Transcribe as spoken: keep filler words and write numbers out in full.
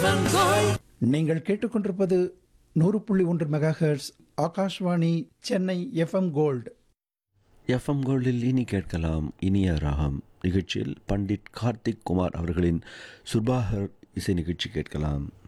நீங்கள் கேட்டுக்கொண்டிருப்பது நூறு புள்ளி ஒன்று mega hertz Akashvani Chennai FM gold. FM கோல்டில் இனி கேட்கலாம் இனிய ராகம் நிகழ்ச்சியில் பண்டிட் கார்த்திக் குமார் அவர்களின் சுர்பாகர் இசை நிகழ்ச்சி கேட்கலாம்.